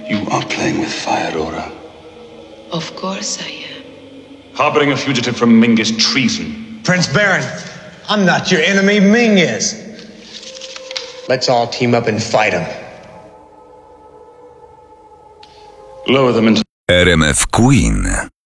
You are playing with fire, Aura. Of course I am. Harboring a fugitive from Ming is treason. Prince Baron, I'm not your enemy, Ming is. Let's all team up and fight him. Lower them into... RMF Queen.